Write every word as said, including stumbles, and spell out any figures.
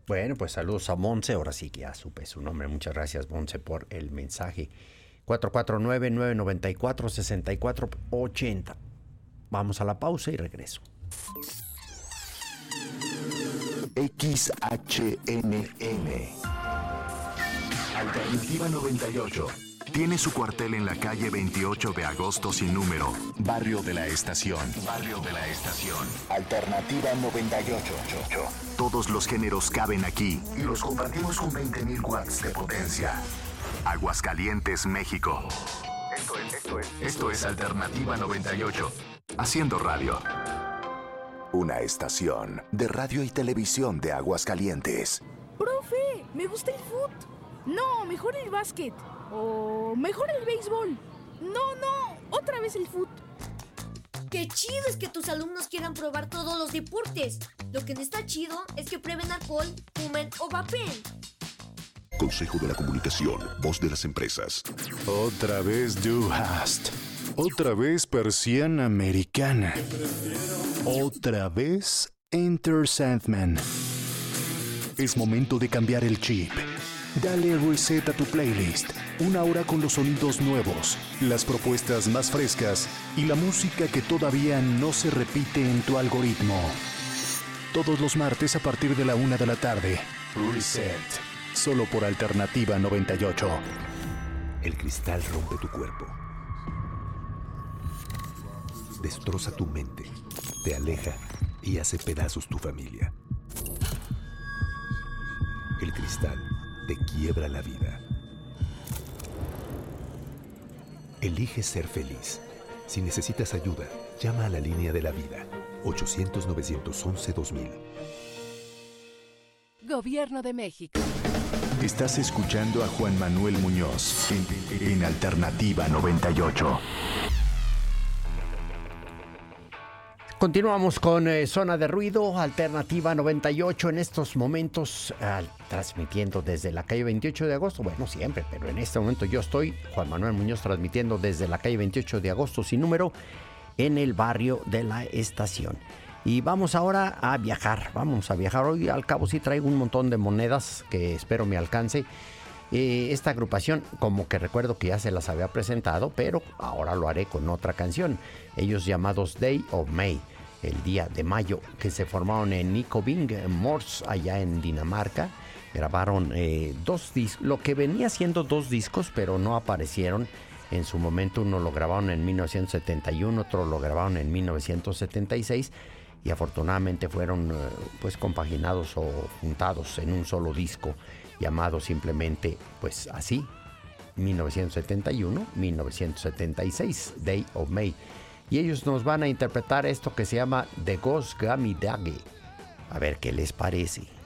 Bueno, pues saludos a Monse, ahora sí que ya supe su nombre. Muchas gracias, Monse, por el mensaje. cuatro cuatro nueve, nueve nueve cuatro, seis cuatro ocho cero. Vamos a la pausa y regreso. X H N M Alternativa noventa y ocho. Tiene su cuartel en la calle veintiocho de agosto sin número, Barrio de la Estación. Barrio de la Estación. Alternativa noventa y ocho. Todos los géneros caben aquí y los compartimos con veinte mil watts de potencia. Aguascalientes, México. Esto es, esto es, esto es Alternativa noventa y ocho. Haciendo radio. Una estación de radio y televisión de Aguascalientes. Profe, me gusta el fútbol. No, mejor el básquet. O mejor el béisbol. No, no, otra vez el fútbol. Qué chido es que tus alumnos quieran probar todos los deportes. Lo que no está chido es que prueben alcohol, fumen o vapen. Consejo de la Comunicación, voz de las empresas. Otra vez Du Hast. Otra vez persiana americana. Otra vez Enter Sandman. Es momento de cambiar el chip. Dale reset a tu playlist. Una hora con los sonidos nuevos, las propuestas más frescas y la música que todavía no se repite en tu algoritmo. Todos los martes a partir de la una de la tarde. Reset. Solo por Alternativa noventa y ocho. El cristal rompe tu cuerpo. Destroza tu mente. Te aleja y hace pedazos tu familia. El cristal te quiebra la vida. Elige ser feliz. Si necesitas ayuda, llama a la línea de la vida. ochocientos, novecientos once, dos mil. Gobierno de México. Estás escuchando a Juan Manuel Muñoz en, en Alternativa noventa y ocho. Continuamos con eh, Zona de Ruido, Alternativa noventa y ocho, en estos momentos eh, transmitiendo desde la calle veintiocho de agosto, bueno, siempre, pero en este momento yo estoy, Juan Manuel Muñoz, transmitiendo desde la calle veintiocho de agosto sin número, en el barrio de la Estación. Y vamos ahora a viajar, vamos a viajar. Hoy al cabo sí traigo un montón de monedas que espero me alcance. Eh, esta agrupación, como que recuerdo que ya se las había presentado, pero ahora lo haré con otra canción. Ellos llamados Day of May, el día de mayo, que se formaron en Nykøbing Mors, allá en Dinamarca. Grabaron eh, dos discos, lo que venía siendo dos discos, pero no aparecieron en su momento. Uno lo grabaron en mil novecientos setenta y uno, otro lo grabaron en mil novecientos setenta y seis. Y afortunadamente fueron eh, pues compaginados o juntados en un solo disco llamado simplemente pues así, mil novecientos setenta y uno, mil novecientos setenta y seis, Day of May. Y ellos nos van a interpretar esto que se llama The Ghost Gammy Daggy. A ver qué les parece.